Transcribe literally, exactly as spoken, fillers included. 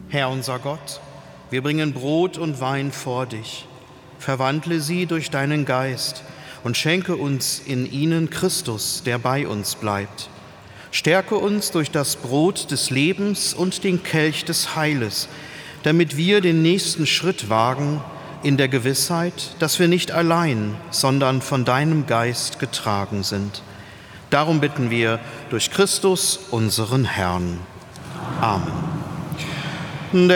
Herr unser Gott, wir bringen Brot und Wein vor dich. Verwandle sie durch deinen Geist und schenke uns in ihnen Christus, der bei uns bleibt. Stärke uns durch das Brot des Lebens und den Kelch des Heiles, damit wir den nächsten Schritt wagen in der Gewissheit, dass wir nicht allein, sondern von deinem Geist getragen sind. Darum bitten wir durch Christus, unseren Herrn. Amen. Der